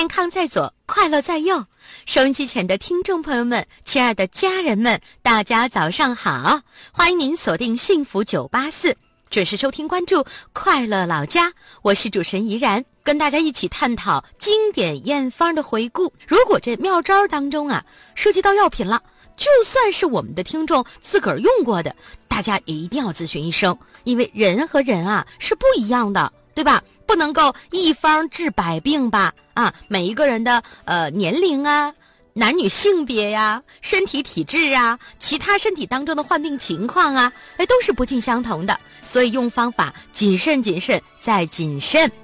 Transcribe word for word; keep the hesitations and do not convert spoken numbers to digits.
健康在左，快乐在右。收音机前的听众朋友们，亲爱的家人们，大家早上好！欢迎您锁定幸福九八四，准时收听关注快乐老家。我是主持人怡然，跟大家一起探讨经典验方的回顾。如果这妙招当中啊涉及到药品了，就算是我们的听众自个儿用过的，大家也一定要咨询医生，因为人和人啊是不一样的，对吧？不能够一方治百病吧？啊，每一个人的呃年龄啊、男女性别呀、身体体质啊、其他身体当中的患病情况啊，哎，都是不尽相同的。所以用方法谨慎、谨慎再谨慎。